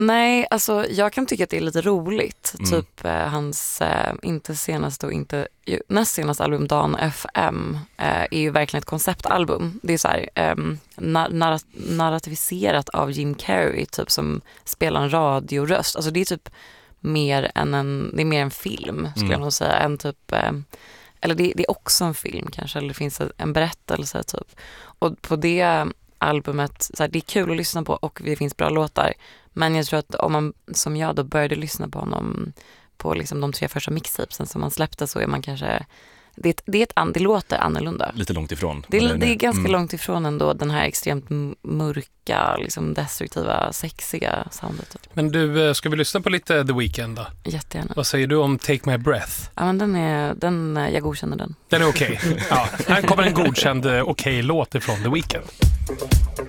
Nej, alltså jag kan tycka att det är lite roligt. Typ hans, inte senaste och inte näst senaste album, Dan FM, är ju verkligen ett konceptalbum. Det är så här, narrativiserat av Jim Carrey, typ, som spelar en radioröst. Alltså det är typ mer än en film, skulle jag nog säga. En typ, eller det är också en film kanske, eller det finns en berättelse typ. Och på det albumet, så här, det är kul att lyssna på och det finns bra låtar. Men jag tror att om man som jag då började lyssna på honom på liksom de 3 första mixtapesen som man släppte, så är man kanske det låter annorlunda. Lite långt ifrån. Det är ganska långt ifrån ändå den här extremt mörka, liksom destruktiva, sexiga soundet. Men du, ska vi lyssna på lite The Weeknd då? Jättegärna. Vad säger du om Take My Breath? Ja, men jag godkänner den. Den är okej. Ja, här kommer en godkänd okej låt ifrån The Weeknd.